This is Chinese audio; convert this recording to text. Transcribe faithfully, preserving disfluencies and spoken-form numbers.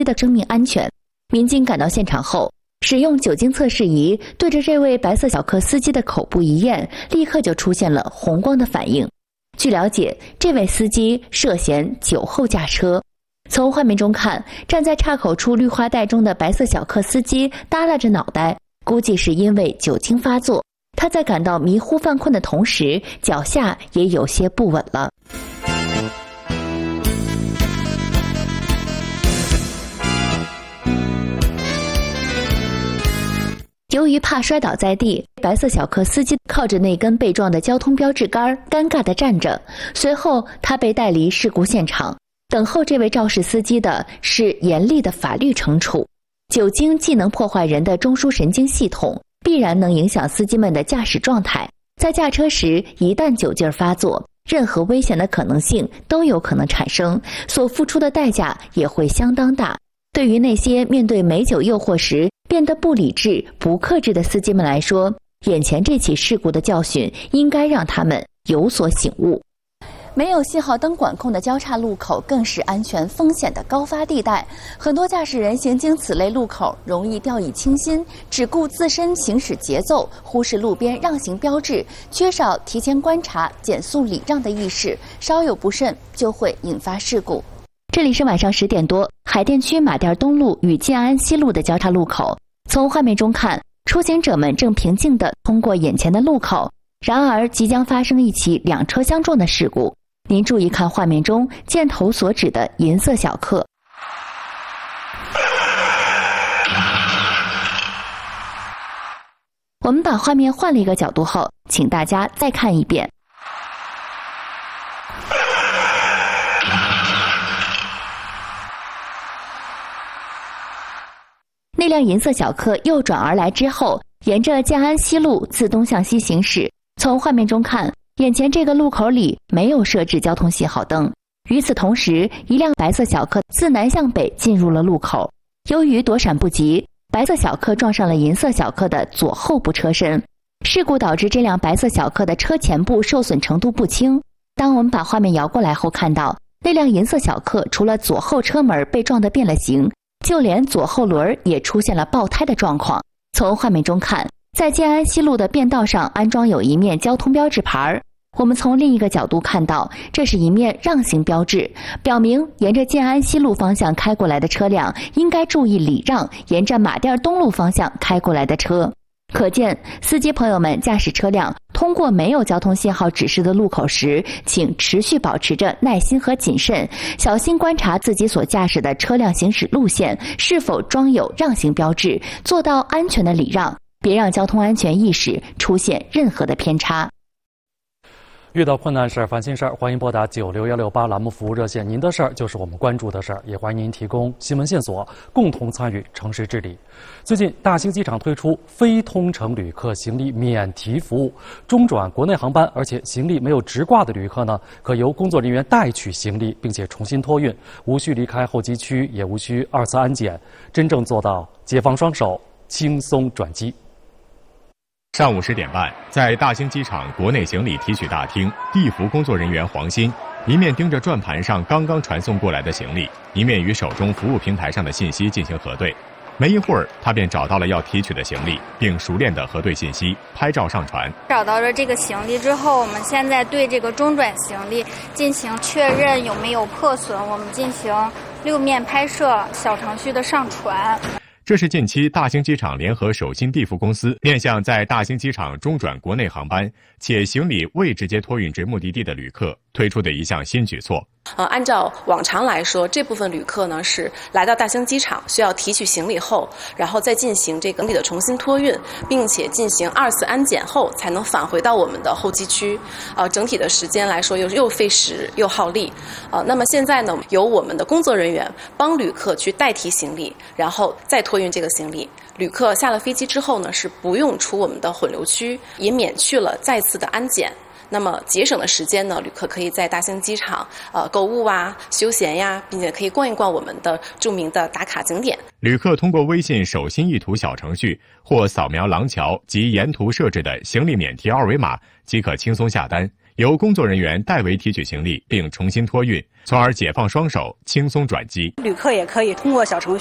的生命安全。民警赶到现场后，使用酒精测试仪对着这位白色小客司机的口部一验，立刻就出现了红光的反应。据了解，这位司机涉嫌酒后驾车。从画面中看，站在岔口处绿化带中的白色小客司机耷拉着脑袋，估计是因为酒精发作。他在感到迷糊犯困的同时，脚下也有些不稳了。由于怕摔倒在地，白色小客司机靠着那根被撞的交通标志杆尴尬地站着。随后他被带离事故现场，等候这位肇事司机的是严厉的法律惩处。酒精既能破坏人的中枢神经系统，必然能影响司机们的驾驶状态。在驾车时，一旦酒劲发作，任何危险的可能性都有可能产生，所付出的代价也会相当大。对于那些面对美酒诱惑时变得不理智、不克制的司机们来说，眼前这起事故的教训应该让他们有所醒悟。没有信号灯管控的交叉路口更是安全风险的高发地带，很多驾驶人行经此类路口容易掉以轻心，只顾自身行驶节奏，忽视路边让行标志，缺少提前观察、减速礼让的意识，稍有不慎就会引发事故。这里是晚上十点多，海淀区马甸东路与建安西路的交叉路口。从画面中看，出行者们正平静地通过眼前的路口，然而即将发生一起两车相撞的事故。您注意看画面中箭头所指的银色小客。我们把画面换了一个角度后，请大家再看一遍。那辆银色小客右转而来之后，沿着建安西路自东向西行驶。从画面中看，眼前这个路口里没有设置交通信号灯。与此同时，一辆白色小客自南向北进入了路口。由于躲闪不及，白色小客撞上了银色小客的左后部车身。事故导致这辆白色小客的车前部受损程度不轻。当我们把画面摇过来后，看到那辆银色小客除了左后车门被撞得变了形，就连左后轮也出现了爆胎的状况。从画面中看，在建安西路的便道上安装有一面交通标志牌，我们从另一个角度看到，这是一面让行标志，表明沿着建安西路方向开过来的车辆应该注意礼让沿着马甸东路方向开过来的车。可见，司机朋友们驾驶车辆通过没有交通信号指示的路口时，请持续保持着耐心和谨慎，小心观察自己所驾驶的车辆行驶路线是否装有让行标志，做到安全的礼让，别让交通安全意识出现任何的偏差。 遇到困难事儿、烦心事儿，欢迎拨打九六幺六八栏目服务热线。您的事儿就是我们关注的事儿，也欢迎您提供新闻线索，共同参与城市治理。最近，大兴机场推出非通程旅客行李免提服务，中转国内航班，而且行李没有直挂的旅客呢，可由工作人员代取行李，并且重新托运，无需离开候机区，也无需二次安检，真正做到解放双手，轻松转机。 上午十点半，在大兴机场国内行李提取大厅，地服工作人员黄鑫一面盯着转盘上刚刚传送过来的行李，一面与手中服务平台上的信息进行核对。没一会儿，他便找到了要提取的行李，并熟练地核对信息，拍照上传。 找到了这个行李之后，我们现在对这个中转行李进行确认有没有破损，我们进行六面拍摄小程序的上传。 这是近期大兴机场联合手心地服公司面向在大兴机场中转国内航班且行李未直接托运至目的地的旅客推出的一项新举措。 呃，按照往常来说，这部分旅客呢是来到大兴机场，需要提取行李后，然后再进行这个行李的重新托运，并且进行二次安检后，才能返回到我们的候机区。呃，整体的时间来说又又费时又耗力。呃，那么现在呢，由我们的工作人员帮旅客去代提行李，然后再托运这个行李。旅客下了飞机之后呢，是不用出我们的混流区，也免去了再次的安检。那么节省的时间呢，旅客可以在大兴机场呃购物啊、休闲呀，并且可以逛一逛我们的著名的打卡景点。 旅客通过微信手心一图小程序或扫描廊桥及沿途设置的行李免提二维码即可轻松下单， 由工作人员代为提取行李并重新托运，从而解放双手，轻松转机。 旅客也可以通过小程序